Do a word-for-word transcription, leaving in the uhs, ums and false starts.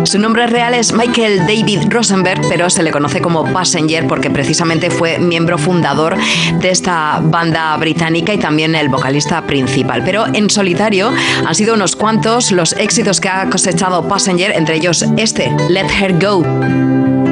Su nombre real es Michael David Rosenberg, pero se le conoce como Passenger porque precisamente fue miembro fundador de esta banda británica y también el vocalista principal. Pero en solitario han sido unos cuantos los éxitos que ha cosechado Passenger, entre ellos este, Let Her Go.